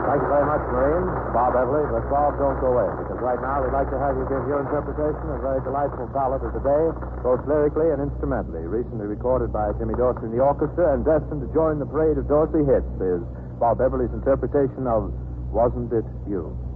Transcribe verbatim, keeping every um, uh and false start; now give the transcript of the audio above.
Thank you very much, Marine. Bob Everly. But, Bob, don't go away, because right now we'd like to have you give your interpretation of a very delightful ballad of the day, both lyrically and instrumentally, recently recorded by Jimmy Dorsey and the orchestra, and destined to join the parade of Dorsey hits, is Bob Everly's interpretation of Wasn't It You?